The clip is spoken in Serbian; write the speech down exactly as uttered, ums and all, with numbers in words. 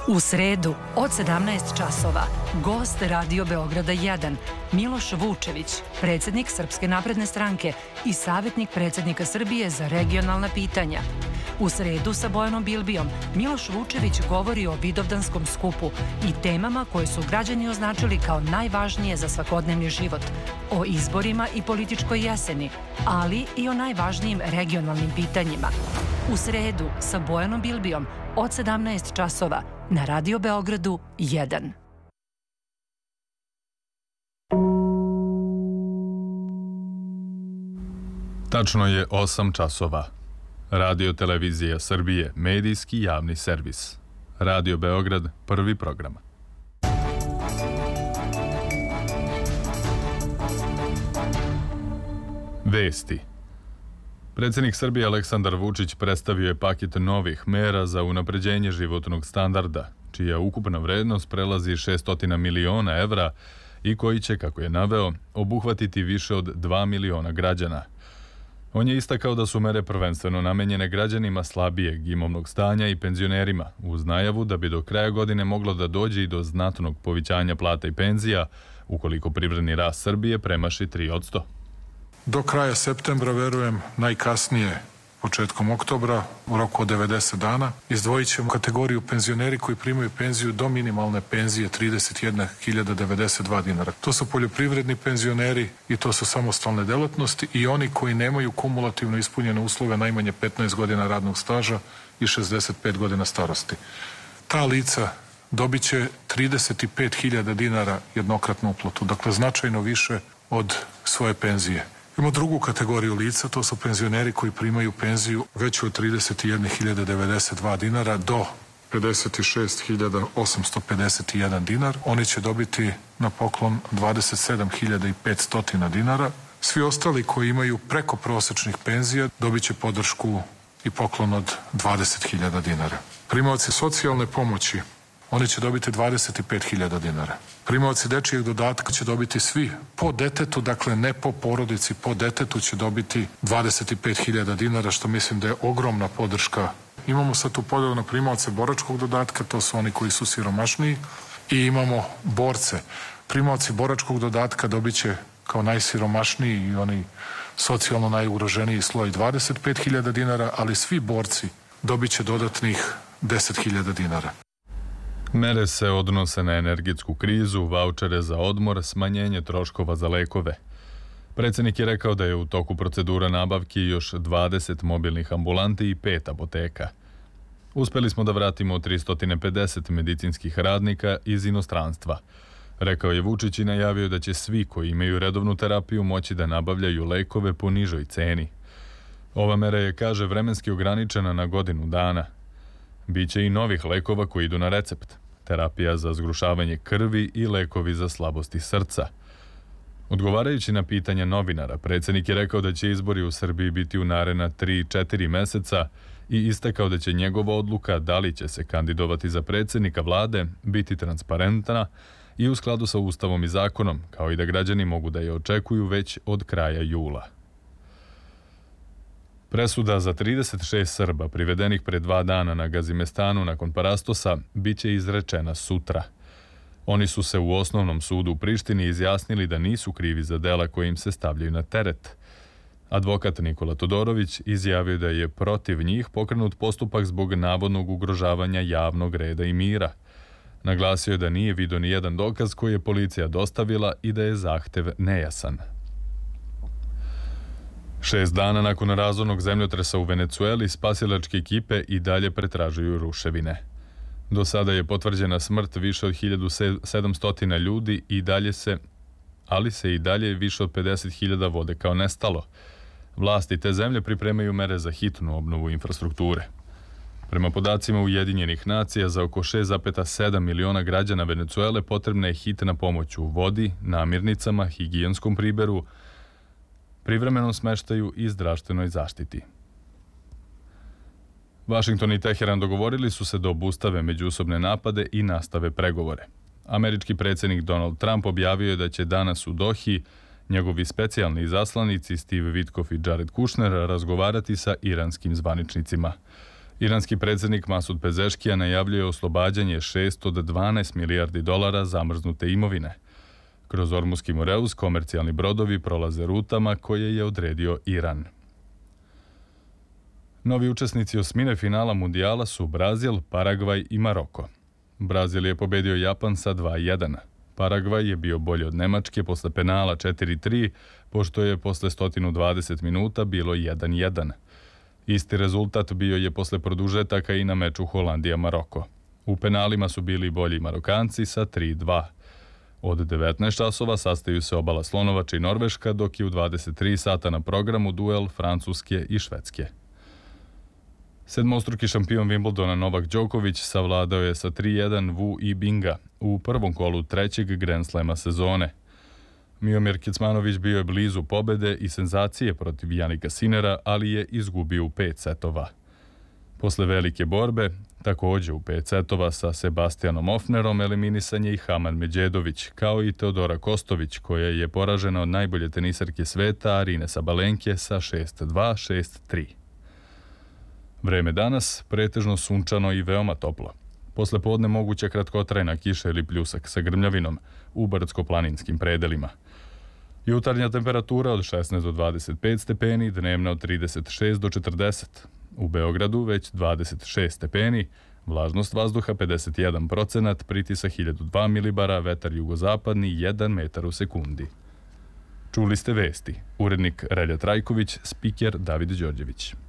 U sredu od sedamnaest časova gost Radio Beograda jedan Miloš Vučević, predsjednik Srpske napredne stranke i savjetnik predsjednika Srbije za regionalna pitanja. U sredu sa Bojanom Bilbijom Miloš Vučević govori o Vidovdanskom skupu i temama koje su građani označili kao najvažnije za svakodnevni život, o izborima i političkoj jeseni, ali i o najvažnijim regionalnim pitanjima. U sredu sa Bojanom Bilbijom od sedamnaest časova na Radio Beogradu jedan. Tačno je osam časova. Radio Televizija Srbije, medijski javni servis. Radio Beograd, prvi program. Vesti. Predsjednik Srbije Aleksandar Vučić predstavio je paket novih mera za unapređenje životnog standarda, čija ukupna vrednost prelazi šessto miliona evra i koji će, kako je naveo, obuhvatiti više od dva miliona građana. On je istakao da su mere prvenstveno namenjene građanima slabijeg imovnog stanja i penzionerima, uz najavu da bi do kraja godine moglo da dođe i do znatnog povećanja plata i penzija, ukoliko privredni rast Srbije premaši tri posto. Do kraja septembra, verujem, najkasnije početkom oktobra, u roku od devedeset dana, izdvojit ćemo kategoriju penzioneri koji primaju penziju do minimalne penzije trideset jedna hiljada devedeset dva dinara. To su poljoprivredni penzioneri i to su samostalne delatnosti i oni koji nemaju kumulativno ispunjene uslove najmanje petnaest godina radnog staža i šezdeset pet godina starosti. Ta lica dobit će trideset pet hiljada dinara jednokratnu uplatu, dakle značajno više od svoje penzije. Imamo drugu kategoriju lica, to su penzioneri koji primaju penziju veću od trideset jedna hiljada devedeset dva dinara do pedeset šest hiljada osamsto pedeset jedan dinar. Oni će dobiti na poklon dvadeset sedam hiljada petsto dinara. Svi ostali koji imaju preko prosečnih penzija dobit će podršku i poklon od dvadeset hiljada dinara. Primaoci socijalne pomoći, oni će dobiti dvadeset pet hiljada dinara. Primaoci dečijeg dodatka će dobiti svi po detetu, dakle ne po porodici, po detetu će dobiti dvadeset pet hiljada dinara, što mislim da je ogromna podrška. Imamo sad tu podelu na primaoce boračkog dodatka, to su oni koji su siromašniji, i imamo borce. Primaoci boračkog dodatka dobit će kao najsiromašniji i oni socijalno najugroženiji sloj dvadeset pet hiljada dinara, ali svi borci dobit će dodatnih deset hiljada dinara. Mere se odnose na energetsku krizu, vaučere za odmor, smanjenje troškova za lekove. Predsjednik je rekao da je u toku procedura nabavki još dvadeset mobilnih ambulanti i pet apoteka. Uspeli smo da vratimo tristo pedeset medicinskih radnika iz inostranstva. Rekao je Vučić i najavio da će svi koji imaju redovnu terapiju moći da nabavljaju lekove po nižoj ceni. Ova mera je, kaže, vremenski ograničena na godinu dana. Biće i novih lekova koji idu na recept, terapija za zgrušavanje krvi i lekovi za slabosti srca. Odgovarajući na pitanja novinara, predsjednik je rekao da će izbori u Srbiji biti u naredna tri četiri meseca i istakao da će njegova odluka da li će se kandidovati za predsjednika vlade biti transparentna i u skladu sa Ustavom i zakonom, kao i da građani mogu da je očekuju već od kraja jula. Presuda za trideset šest Srba privedenih pre dva dana na Gazimestanu nakon Parastosa biće izrečena sutra. Oni su se u osnovnom sudu u Prištini izjasnili da nisu krivi za dela koje im se stavljaju na teret. Advokat Nikola Todorović izjavio da je protiv njih pokrenut postupak zbog navodnog ugrožavanja javnog reda i mira. Naglasio je da nije vidio ni jedan dokaz koji je policija dostavila i da je zahtev nejasan. Šest dana nakon razornog zemljotresa u Venecueli, spasilačke ekipe i dalje pretražuju ruševine. Do sada je potvrđena smrt više od hiljadu sedamsto ljudi i dalje se, ali se i dalje više od pedeset hiljada vode kao nestalo. Vlasti te zemlje pripremaju mere za hitnu obnovu infrastrukture. Prema podacima Ujedinjenih nacija, za oko šest zarez sedam miliona građana Venecuele potrebna je hitna pomoć u vodi, namirnicama, higijenskom priberu, privremenom smeštaju i zdravstvenoj zaštiti. Vašington i Teheran dogovorili su se da obustave međusobne napade i nastave pregovore. Američki predsjednik Donald Trump objavio je da će danas u Dohi njegovi specijalni izaslanici Steve Witkoff i Jared Kushner razgovarati sa iranskim zvaničnicima. Iranski predsjednik Masud Pezeškija najavljuje oslobađanje šest od dvanaest milijardi dolara zamrznute imovine. Kroz Ormuski Moreus komercijalni brodovi prolaze rutama koje je odredio Iran. Novi učesnici osmine finala mundijala su Brazil, Paragvaj i Maroko. Brazil je pobedio Japan sa dva jedan. Paragvaj je bio bolji od Nemačke posle penala četiri tri, pošto je posle sto dvadeset minuta bilo jedan jedan. Isti rezultat bio je posle produžetaka i na meču Holandija-Maroko. U penalima su bili bolji Marokanci sa tri dva. Od devetnaest časova sastaju se Obala Slonovača i Norveška, dok je u dvadeset tri sata na programu duel Francuske i Švedske. Sedmostruki šampion Wimbledona Novak Đoković savladao je sa tri jedan Wu Yibinga u prvom kolu trećeg Grand Slema sezone. Miomir Kecmanović bio je blizu pobede i senzacije protiv Janika Sinera, ali je izgubio u pet setova. Posle velike borbe, također u pet setova sa Sebastianom Ofnerom, eliminisan je i Haman Međedović, kao i Teodora Kostović, koja je poražena od najbolje tenisarke sveta Arine Sabalenke sa šest dva, šest tri. Vreme danas pretežno sunčano i veoma toplo. Posle podne moguća kratkotrajna kiša ili pljusak sa grmljavinom u brdsko-planinskim predelima. Jutarnja temperatura od šesnaest do dvadeset pet stepeni, dnevna od trideset šest do četrdeset. U Beogradu već dvadeset šest stepeni, vlažnost vazduha pedeset jedan procenat, pritisak hiljadu dva milibara, vetar jugozapadni jedan metar u sekundi. Čuli ste vesti. Urednik Relja Trajković, spiker David Đorđević.